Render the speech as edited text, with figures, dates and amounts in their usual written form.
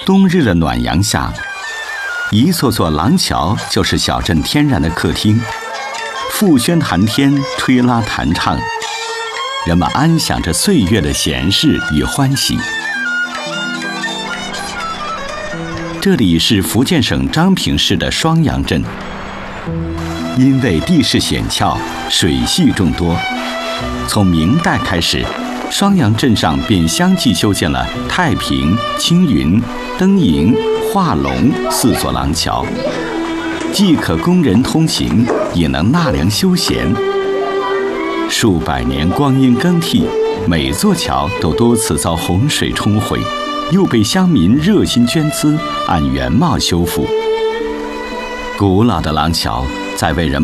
冬日的暖阳下，一座座廊桥就是小镇天然的客厅，复轩谈天，吹拉弹唱，人们安享着岁月的闲适与欢喜。这里是福建省漳平市的双阳镇，因为地势险峭，水系众多，从明代开始，双阳镇上便相继修建了太平、青云、登营、化龙4座廊桥，既可供人通行，也能纳凉休闲。数百年光阴更替，每座桥都多次遭洪水冲毁，又被乡民热心捐资，按原貌修复。古老的廊桥在为人们